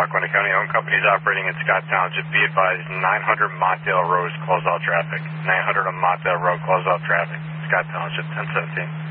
Lackawanna County. Owned companies operating in Scott Township. Be advised, 900 Montdale Road is closed all traffic. 900 on Montdale Road, closed all traffic. Scott Township, 1017.